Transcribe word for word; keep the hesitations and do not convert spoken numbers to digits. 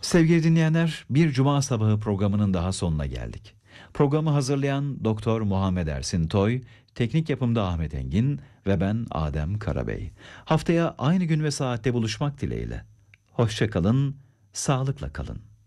Sevgili dinleyenler, bir Cuma sabahı programının daha sonuna geldik. Programı hazırlayan Doktor Muhammed Ersin Toy, teknik yapımda Ahmet Engin ve ben Adem Karabey. Haftaya aynı gün ve saatte buluşmak dileğiyle. Hoşça kalın, sağlıkla kalın.